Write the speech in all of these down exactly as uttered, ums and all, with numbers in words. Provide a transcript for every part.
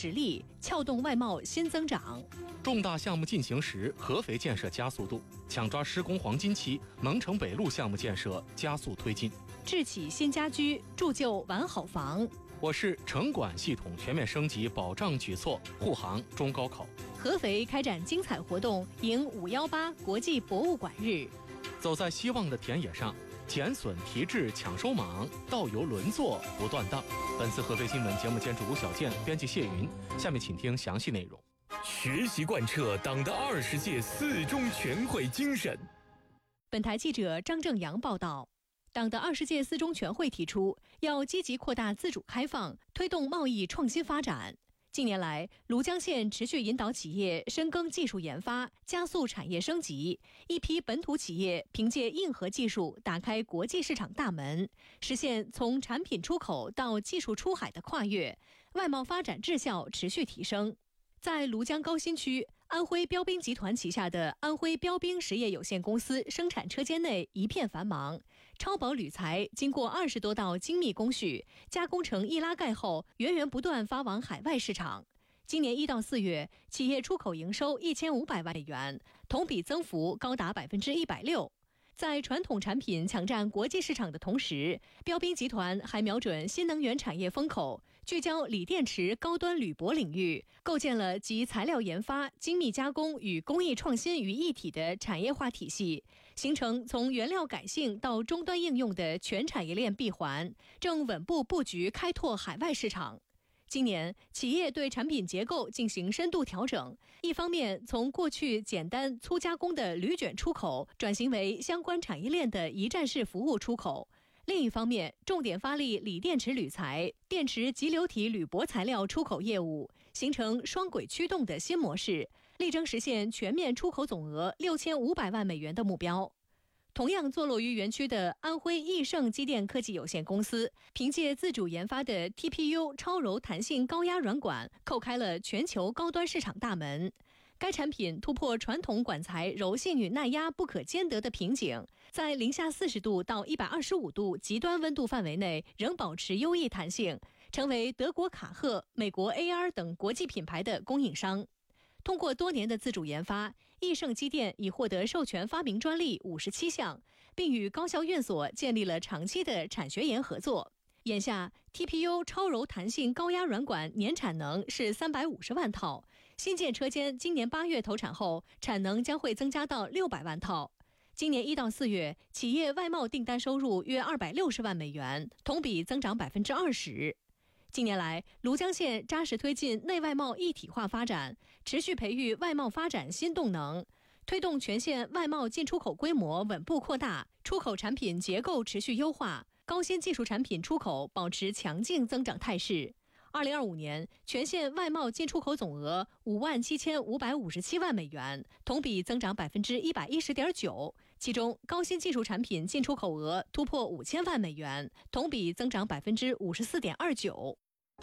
实力，撬动外贸新增长。 重大项目进行时，合肥建设加速度，抢抓施工黄金期，蒙城北路项目建设加速推进。 智启新家居，铸就完好房。 我市城管系统全面升级保障举措护航中高考。 合肥开展精彩活动，迎五一八国际博物馆日。 走在希望的田野上，减损提质抢收忙，道由轮作不断当。本次合肥新闻节目监制吴小健，编辑谢云。下面请听详细内容。 学习贯彻党的二十届四中全会精神。 本台记者张正阳报道。党的二十届四中全会提出，要积极扩大自主开放，推动贸易创新发展。近年来，庐江县持续引导企业深耕技术研发，加速产业升级，一批本土企业凭借硬核技术打开国际市场大门，实现从产品出口到技术出海的跨越，外贸发展质效持续提升。在庐江高新区，安徽标兵集团旗下的安徽标兵实业有限公司生产车间内一片繁忙，超薄铝材经过二十多道精密工序，加工成易拉盖后，源源不断发往海外市场。今年一到四月，企业出口营收一千五百万美元，同比增幅高达百分之一百六。在传统产品抢占国际市场的同时，标兵集团还瞄准新能源产业风口，聚焦锂电池高端铝箔领域，构建了集材料研发、精密加工与工艺创新于一体的产业化体系，形成从原料改性到终端应用的全产业链闭环，正稳步布局开拓海外市场。今年，企业对产品结构进行深度调整，一方面从过去简单粗加工的铝卷出口转型为相关产业链的一站式服务出口；另一方面，重点发力锂电池铝材、电池集流体铝箔材料出口业务，形成双轨驱动的新模式，力争实现全面出口总额六千五百万美元的目标。同样坐落于园区的安徽益盛机电科技有限公司，凭借自主研发的 T P U 超柔弹性高压软管，叩开了全球高端市场大门。该产品突破传统管材柔性与耐压不可兼得的瓶颈，在零下四十度到一百二十五度极端温度范围内仍保持优异弹性，成为德国卡赫、美国 A R 等国际品牌的供应商。通过多年的自主研发，益盛机电已获得授权发明专利五十七项，并与高校院所建立了长期的产学研合作。眼下 T P U 超柔弹性高压软管年产能是三百五十万套，新建车间今年八月投产后，产能将会增加到六百万套。今年一到四月，企业外贸订单收入约二百六十万美元，同比增长百分之二十。近年来，庐江县扎实推进内外贸一体化发展，持续培育外贸发展新动能，推动全县外贸进出口规模稳步扩大，出口产品结构持续优化，高新技术产品出口保持强劲增长态势。二零二五年，全县外贸进出口总额五万七千五百五十七万美元，同比增长百分之一百一十点九。其中，高新技术产品进出口额突破五千万美元，同比增长百分之五十四点二九。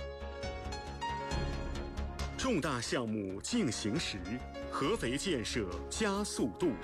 重大项目进行时，合肥建设加速度。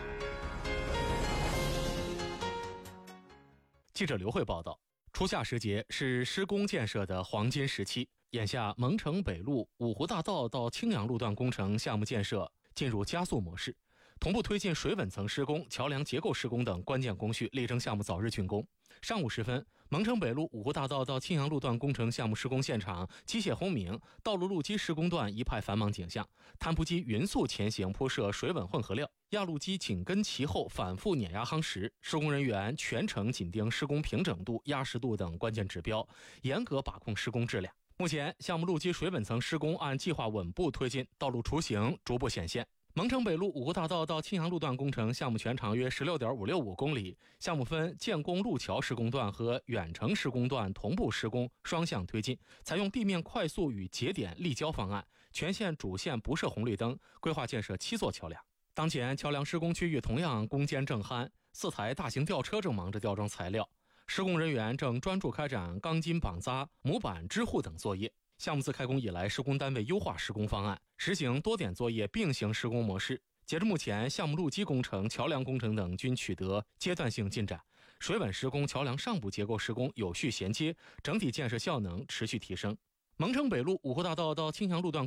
记者刘慧报道，初夏时节是施工建设的黄金时期，眼下蒙城北路、五湖大道到青阳路段工程项目建设进入加速模式，同步推进水稳层施工、桥梁结构施工等关键工序，力争项目早日竣工。上午时分，蒙城北路五湖大道到青阳路段工程项目施工现场机械轰鸣，道路路基施工段一派繁忙景象，摊铺机匀速前行铺设水稳混合料，压路机紧跟其后反复碾压夯实，施工人员全程紧盯施工平整度、压实度等关键指标，严格把控施工质量。目前项目路基水稳层施工按计划稳步推进，道路雏形逐步显现。蒙城北路五湖大道到青阳路段工程项目全长约 十六点五六五公里，项目分建工路桥施工段和远程施工段同步施工，双向推进，采用地面快速与节点立交方案，全线主线不设红绿灯，规划建设七座桥梁。当前桥梁施工区域同样攻坚正酣，四台大型吊车正忙着吊装材料，施工人员正专注开展钢筋绑扎、模板支护等作业。项目自开工以来，施工单位优化施工方案，实行多点作业并行施工模式。截至目前，项目路基工程、桥梁工程等均取得阶段性进展，水稳施工、桥梁上部结构施工有序衔接，整体建设效能持续提升。蒙城北路五湖大道到青阳路段